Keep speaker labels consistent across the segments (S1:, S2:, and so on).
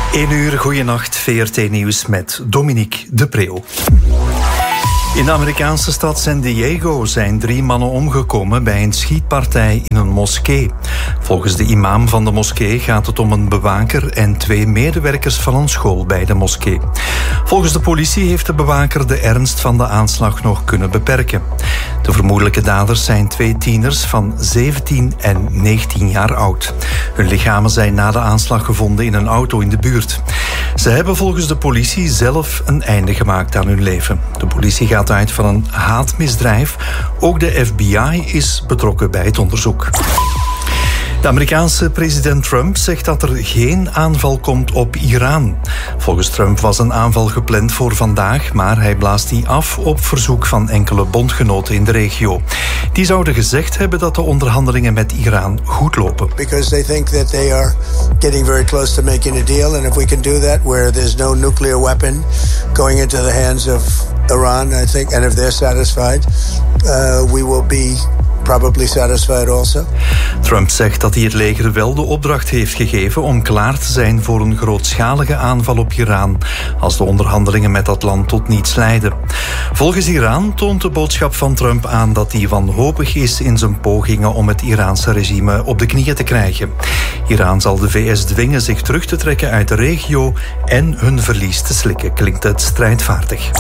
S1: 1 uur, goeienacht, VRT Nieuws met Dominique de Preeuw. In de Amerikaanse stad San Diego zijn 3 mannen omgekomen bij een schietpartij in een moskee. Volgens de imam van de moskee gaat het om een bewaker en 2 medewerkers van een school bij de moskee. Volgens de politie heeft de bewaker de ernst van de aanslag nog kunnen beperken. De vermoedelijke daders zijn 2 tieners van 17 en 19 jaar oud. Hun lichamen zijn na de aanslag gevonden in een auto in de buurt. Ze hebben volgens de politie zelf een einde gemaakt aan hun leven. De politie gaat uit van een haatmisdrijf. Ook de FBI is betrokken bij het onderzoek. De Amerikaanse president Trump zegt dat er geen aanval komt op Iran. Volgens Trump was een aanval gepland voor vandaag, maar hij blaast die af op verzoek van enkele bondgenoten in de regio. Die zouden gezegd hebben dat de onderhandelingen met Iran goed lopen.
S2: Because they think that they are getting very close to making a deal, and if we can do that where there's no nuclear weapon going into the hands of Iran, I think, and if they're satisfied, we will be probably satisfied also.
S1: Trump zegt dat hij het leger wel de opdracht heeft gegeven om klaar te zijn voor een grootschalige aanval op Iran als de onderhandelingen met dat land tot niets leiden. Volgens Iran toont de boodschap van Trump aan dat hij wanhopig is in zijn pogingen om het Iraanse regime op de knieën te krijgen. Iran zal de VS dwingen zich terug te trekken uit de regio en hun verlies te slikken, klinkt het strijdvaardig.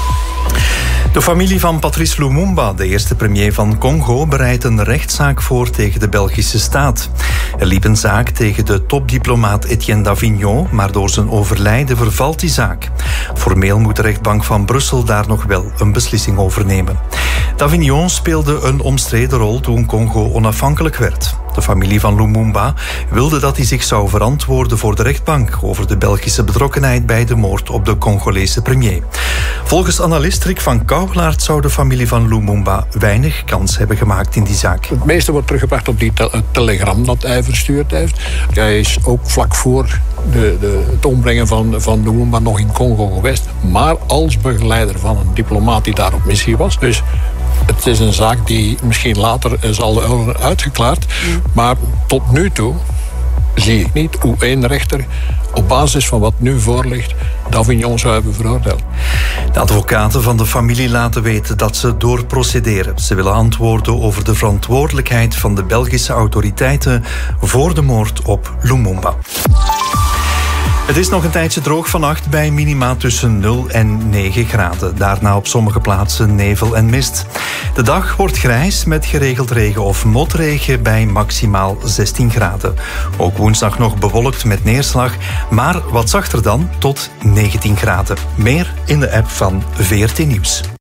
S1: De familie van Patrice Lumumba, de eerste premier van Congo, bereidt een rechtszaak voor tegen de Belgische staat. Er liep een zaak tegen de topdiplomaat Etienne Davignon, maar door zijn overlijden vervalt die zaak. Formeel moet de rechtbank van Brussel daar nog wel een beslissing over nemen. Davignon speelde een omstreden rol toen Congo onafhankelijk werd. De familie van Lumumba wilde dat hij zich zou verantwoorden voor de rechtbank over de Belgische betrokkenheid bij de moord op de Congolese premier. Volgens analist Rick van Kouwelaert zou de familie van Lumumba weinig kans hebben gemaakt in die zaak.
S3: Het meeste wordt teruggebracht op die telegram dat hij verstuurd heeft. Hij is ook vlak voor het ombrengen van Lumumba nog in Congo geweest, maar als begeleider van een diplomaat die daar op missie was. Dus het is een zaak die misschien later zal worden uitgeklaard. Maar tot nu toe zie ik niet hoe één rechter op basis van wat nu voorligt Davignon zou hebben veroordeeld.
S1: De advocaten van de familie laten weten dat ze doorprocederen. Ze willen antwoorden over de verantwoordelijkheid van de Belgische autoriteiten voor de moord op Lumumba. Het is nog een tijdje droog vannacht bij minima tussen 0 en 9 graden. Daarna op sommige plaatsen nevel en mist. De dag wordt grijs met geregeld regen of motregen bij maximaal 16 graden. Ook woensdag nog bewolkt met neerslag, maar wat zachter dan tot 19 graden. Meer in de app van VRT Nieuws.